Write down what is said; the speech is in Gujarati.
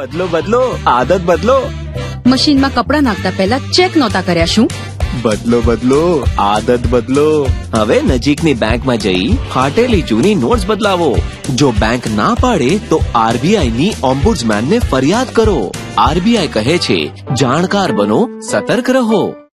બદલો બદલો, આદત બદલો. મશીનમાં કપડાં નાખતા પહેલા ચેક નહોતા કર્યા શું? બદલો બદલો, આદત બદલો. હવે નજીકની બેંકમાં જઈ ફાટેલી જૂની નોટ્સ બદલાવો. જો બેંક ના પાડે તો RBI ની ઓમ્બુડ્સમેનને ફરિયાદ કરો. RBI કહે છે, જાણકાર બનો, સતર્ક રહો.